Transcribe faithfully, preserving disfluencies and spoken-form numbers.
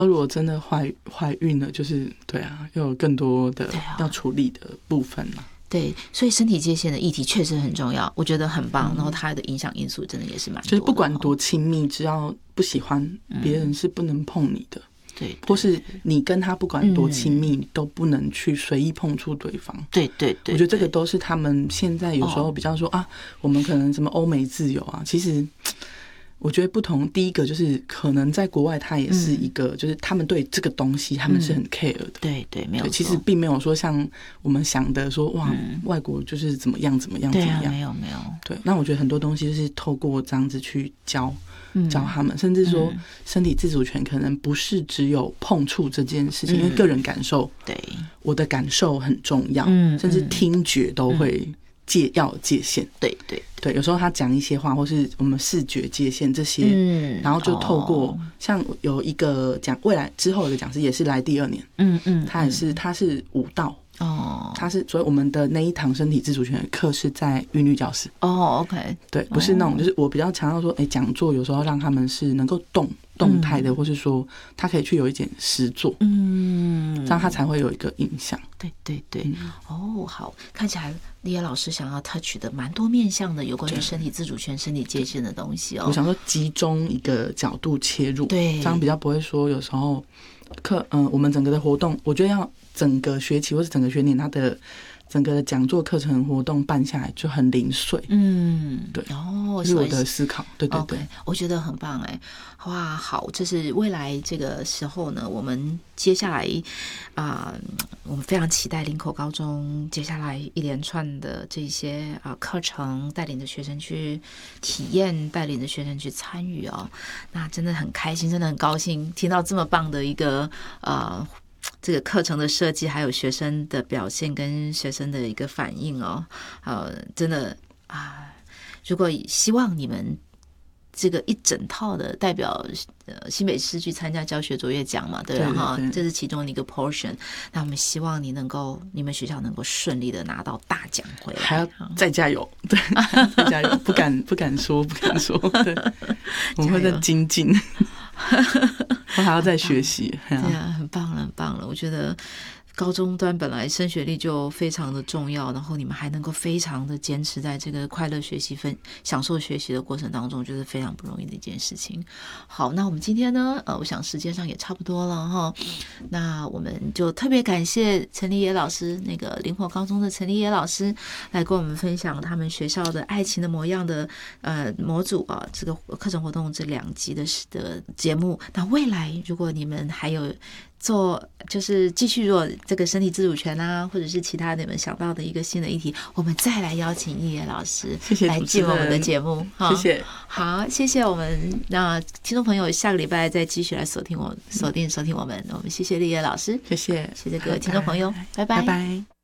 如果真的怀怀孕了，就是对啊，又有更多的要处理的部分嘛。 对，所以身体界限的议题确实很重要，我觉得很棒。然后它的影响因素真的也是蛮多的， 就是不管多亲密，只要不喜欢别人是不能碰你的。 对， 或是你跟他不管多亲密，嗯、都不能去随意碰触对方。 对对 对, 对， 我觉得这个都是他们现在有时候比较说、哦、啊，我们可能什么欧美自由啊，其实我觉得不同。第一个就是可能在国外，它也是一个，嗯、就是他们对这个东西他们是很 care 的。嗯、 对对，没有错。 其实并没有说像我们想的说哇，嗯、外国就是怎么样怎么样怎么样， 对啊，没有没有。 对，那我觉得很多东西就是透过这样子去教。教他们，甚至说身体自主权可能不是只有碰触这件事情，嗯、因为个人感受，对我的感受很重要，嗯、甚至听觉都会界要有界限， 对对对，有时候他讲一些话，或是我们视觉界限这些，嗯、然后就透过、哦、像有一个讲未来之后有一个讲师也是来第二年，嗯嗯，他也是他是舞蹈。哦，他是所以我们的那一堂身体自主权的课是在韵律教室。 哦 ，OK， 对， 不是那种，就是我比较强调说，哎、欸，讲座有时候让他们是能够动动态的，嗯、或是说他可以去有一点实作，嗯，这样他才会有一个影响。 对对对，嗯、哦，好，看起来立野老师想要 touch 的蛮多面向的，有关于身体自主权、身体界限的东西哦。 我想说集中一个角度切入，对，这样比较不会说有时候课，嗯、呃，我们整个的活动，我觉得要。整个学期或是整个学年，他的整个的讲座课程活动办下来就很零碎。嗯，对，哦，这是我的思考。对对对， okay, 我觉得很棒哎，哇，好，这是未来这个时候呢，我们接下来啊、呃，我们非常期待林口高中接下来一连串的这些啊、呃、课程，带领着学生去体验，带领着学生去参与哦，那真的很开心，真的很高兴听到这么棒的一个呃。这个课程的设计，还有学生的表现跟学生的一个反应哦，呃，真的啊，如果希望你们这个一整套的代表呃新北市去参加教学卓越奖嘛，对吧？哈，这是其中的一个 portion。那我们希望你能够，你们学校能够顺利的拿到大奖回来， 还要再加油，对，再加油，不敢不敢说，不敢说，对，我们会再精进。我还要再学习， 对啊，很棒了，很棒了。我觉得高中端本来升学率就非常的重要，然后你们还能够非常的坚持在这个快乐学习分享受学习的过程当中，就是非常不容易的一件事情。好，那我们今天呢，呃，我想时间上也差不多了哈，那我们就特别感谢陈立野老师，那个林口高中的陈立野老师来跟我们分享他们学校的爱情的模样的呃模组啊，这个课程活动这两集的的节目。那未来如果你们还有做就是继续做这个身体自主权啊，或者是其他你们想到的一个新的议题，我们再来邀请立野老师来进我们的节目。 谢谢， 好，谢谢我们那听众朋友，下个礼拜再继续来锁定我锁定收听我们，我们谢谢立野老师， 谢谢， 谢谢各位听众朋友，拜拜， 拜拜。